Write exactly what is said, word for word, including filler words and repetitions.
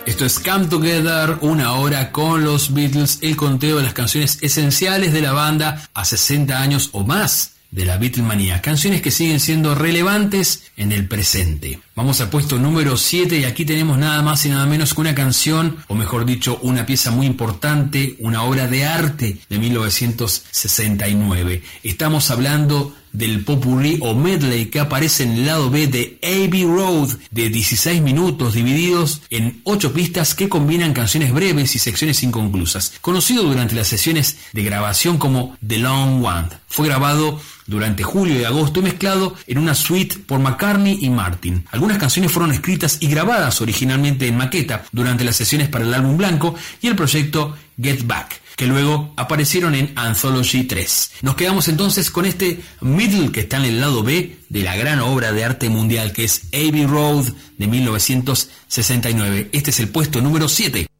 Esto es Come Together, una hora con los Beatles, el conteo de las canciones esenciales de la banda a sesenta años o más de la Beatlemanía, canciones que siguen siendo relevantes en el presente. Vamos al puesto número siete y aquí tenemos nada más y nada menos que una canción, o mejor dicho, una pieza muy importante, una obra de arte de mil novecientos sesenta y nueve. Estamos hablando del popurrí o medley que aparece en el lado B de Abbey Road, de dieciséis minutos divididos en ocho pistas que combinan canciones breves y secciones inconclusas, conocido durante las sesiones de grabación como The Long One. Fue grabado durante julio y agosto y mezclado en una suite por McCartney y Martin. Algunas canciones fueron escritas y grabadas originalmente en maqueta durante las sesiones para el álbum blanco y el proyecto Get Back, que luego aparecieron en Anthology tres. Nos quedamos entonces con este middle que está en el lado B de la gran obra de arte mundial que es Abbey Road de mil novecientos sesenta y nueve. Este es el puesto número siete.